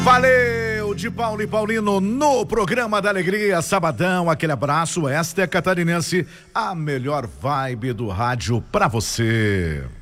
Valeu, de Paulo e Paulino no programa da Alegria, sabadão, aquele abraço, esta é Catarinense, a melhor vibe do rádio pra você.